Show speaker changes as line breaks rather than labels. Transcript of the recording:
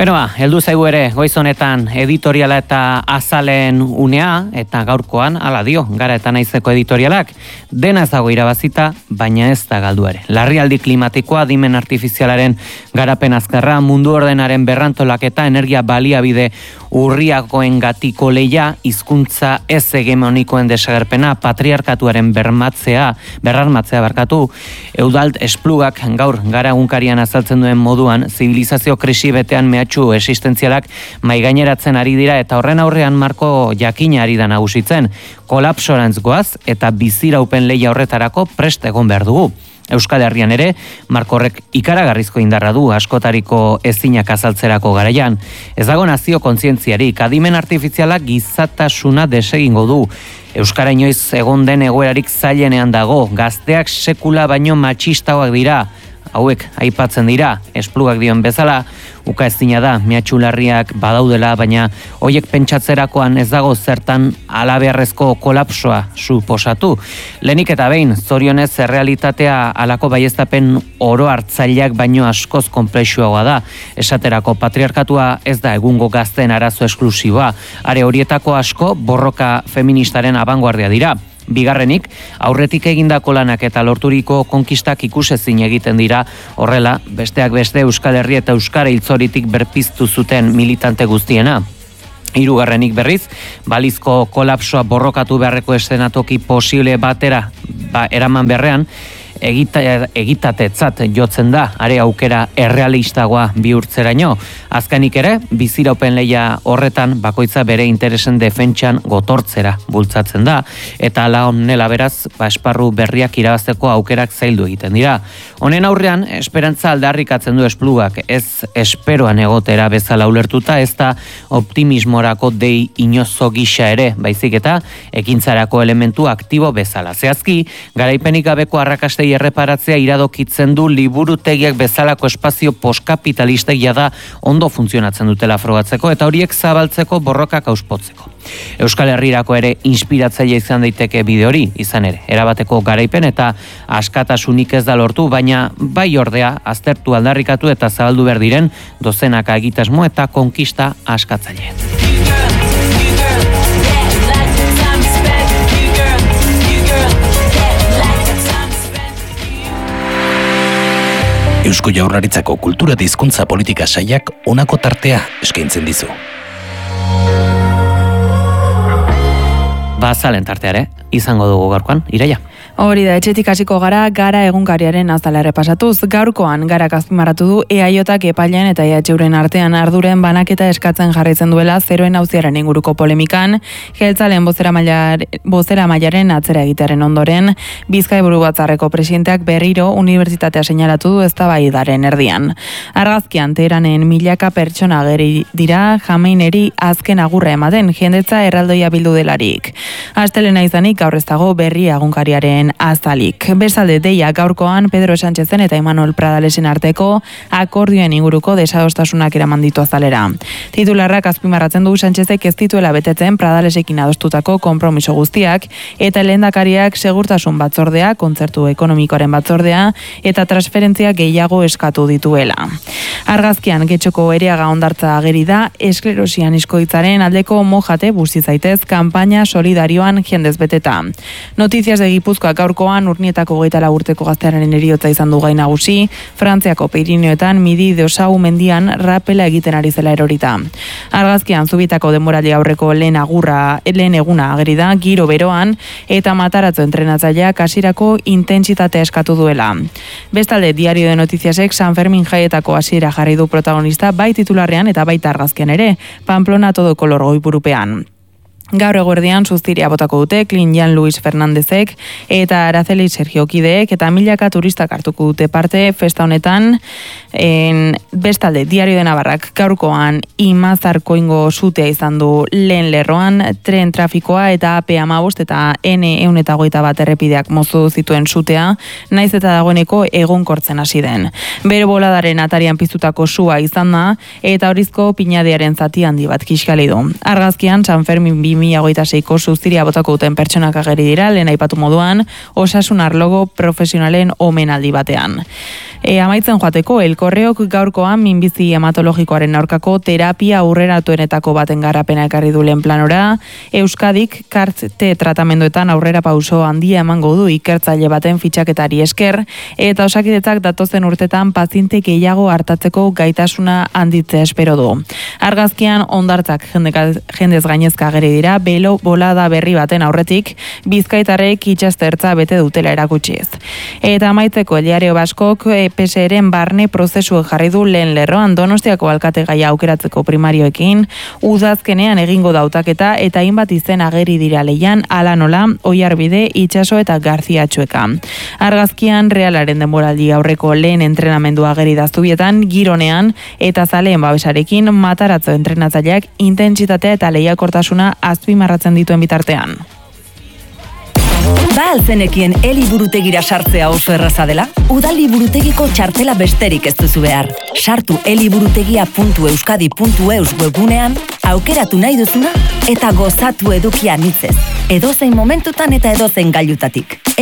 Beno heldu zaigu ere goiz honetan editoriala eta azalen unea, eta gaurkoan, hala dio, Gara eta Naizeko editorialak, dena ez dago irabazita, baina ez da galdu ere. Larrialdi klimatikoa, adimen artifizialaren garapen azkarra, mundu ordenaren berrantolaketa, energia baliabide urriagoen gatiko leia, hizkuntza ez hegemonikoen desagerpena, patriarkatuaren berrarmatzea, Eudald Esplugak gaur Gara egunkarian azaltzen duen moduan, zibilizazio krisi betean mehatxu existentzialak maigaineratzen ari dira eta horren aurrean marko jakina ari da nagusitzen. Kolapsorantz goaz eta biziraupen leia horretarako prest egon behar dugu. Euskal Herrian ere, marko horrek ikaragarrizko indarra du askotariko ezinak azaltzerako garaian. Ez dago nazio kontzientziarik, adimen artifizialak gizatasuna desegingo du. Euskara inoiz egon den egoerarik zailenean dago, gazteak sekula baino matxistagoak dira, hauek aipatzen dira, Esplugak dion bezala, ukaezina da, mehatxu larriak badaudela, baina hoiek pentsatzerakoan ez dago zertan halabeharrezko kolapsoa suposatu. Lehenik eta behin, zorionez errealitatea halako baieztapen oro hartzaileak baino askoz konplexuagoa da. Esaterako patriarkatua ez da egungo gazteen arazo esklusiboa, are horietako asko borroka feministaren abangoardia dira. Bigarrenik, aurretik egindako lanak eta lorturiko konkistak ikusezin egiten dira, horrela, besteak beste Euskal Herria eta Euskara hiltzoritik berpiztu zuten militante guztiena. Hirugarrenik berriz, balizko kolapsoa borrokatu beharreko eszenatoki posible batera eraman beharrean, egitatetzat jotzen da, are aukera errealistagoa bihurtzeraino. Azkenik ere, biziraupen leia horretan bakoitza bere interesen defentsan gotortzera bultzatzen da, eta hala honela beraz, esparru berriak irabazteko aukerak zaildu egiten dira. Honen aurrean, esperantza aldarrikatzen du Esplugak, ez esperoan egotera bezala ulertuta, ez da optimismorako dei inozo gisa ere, baizik eta ekintzarako elementu aktibo bezala. Zehazki, garaipenik gabeko arrakastei erreparatzea iradokitzen du liburutegiak bezalako espazio postkapitalistek jada ondo funtzionatzen dutela frogatzeko eta horiek zabaltzeko borrokak auspotzeko. Euskal Herrirako ere inspiratzaile izan daiteke bide hori, izan ere, erabateko garaipen eta askatasunik ez da lortu, baina bai ordea aztertu aldarrikatu eta zabaldu behar diren dozenaka egitasmo eta konkista askatzaile.
Eusko Jaurlaritzako kultura eta hizkuntza politika sailak honako tartea eskaintzen dizu.
Azalen tarteare, izango dugu gaurkoan, Iraia.
Hori da, etxetik hasiko gara egunkariaren azala errepasatuz. Gaurkoan Garak azpimarratu du EAJak epaileen eta EHUren artean arduren banaketa eskatzen jarraitzen duela zeroen auziaren inguruko polemikan, jeltzaleen bozeramailearen atzera egitearen ondoren, Bizkai Burubatzarreko presidenteak berriro unibertsitatea seinalatu du eztabaidaren erdian. Argazkian Teheranen milaka pertsona ageri dira Jameineri azken agurra ematen jendetza erraldoia bildu delarik. Astelena izanik gaur ez dago berri egunkariaren azalik. Bestalde deia gaurkoan Pedro Sánchezen eta Imanol Pradalesen arteko akordioen inguruko desadostasunak eraman ditu azalera. Titularrak azpimarratzen du Sánchezek ez dituela betetzen Pradalesekin adostutako konpromiso guztiak eta lehendakariak segurtasun batzordea, kontzertu ekonomikoaren batzordea eta transferentzia gehiago eskatu dituela. Argazkian Getxoko Ereaga Hondartza ageri da esklerosian iskoitzaren aldeko mojate busti zaitez kanpaina solidarioan jendez beteta. Noticias de Gipuzkoa gaurkoan Urnietako 24 urteko gaztearen heriotza izan du gai nagusi, Frantziako Pirineoetan Midi de Osau mendian rapela egiten ari zela erorita. Argazkian Zubitako denboraldi aurreko lehen eguna ageri da giro beroan eta Mataratzo entrenatzaileak hasierako intentsitatea eskatu duela. Bestalde Diario de Noticiasek San Fermin jaietako hasiera jarri du protagonista bai titularrean eta baita argazkian ere, Pamplona todo color goiburupean. Gaur eguerdian sustiria botako dute Jan Luis Fernandezek eta Araceli Sergio Kideek eta milaka turistak hartuko dute parte festa honetan. Bestalde Diario de Navarrak gaurkoan Imazarkoingo sutea izan du lehen lerroan, tren trafikoa eta AP15 eta N121 errepideak moztu zituen sutea, naiz eta dagoeneko egonkortzen hasi den. Bere boladaren atarian piztutako sua izan da eta horizko pinadearen zati handi bat kiskali du. Argazkian San Fermin 2026ko suziria botako duten pertsonak ageri dira, lehen aipatu moduan, osasun arlogo profesionalen omenaldi batean. Amaitzen joateko, Elkorreok gaurkoan minbizi hematologikoaren aurkako terapia aurreratuenetako baten garapena ekarri du lehen planora. Euskadik CAR-T tratamenduetan aurrera pauso handia emango du ikertzaile baten fitxaketari esker, eta Osakidetzak datozen urtetan paziente gehiago hartatzeko gaitasuna handitzea espero du. Argazkian hondartzak jendez gainezka ageri dira, bolada berri baten aurretik, bizkaitarrek itxastertza bete dutela erakutsiz. Eta amaitzeko El Diario Baskok PSeren barne prozesu jarri du lehen lerroan Donostiako alkategaia aukeratzeko primarioekin, udazkenean egingo dautaketa eta hainbat izen ageri dira leian, ala nola, Oiarbide, Itxaso eta Garzia Txueka. Argazkian Realaren denboraldi aurreko lehen entrenamendu ageri da Zubietan, Gironean eta zaleen babesarekin Mataratzo entrenatzaileak intentsitatea eta lehiakortasuna azpimarratzen dituen bitartean.
Ba alzenekien eliburutegira sartzea oso erraza dela? Udal liburutegiko txartela besterik ez duzu behar. Sartu eliburutegia.euskadi.eus webgunean, aukeratu nahi duzuna eta gozatu edukia nitzez. Edozein momentutan eta edozein gailutatik.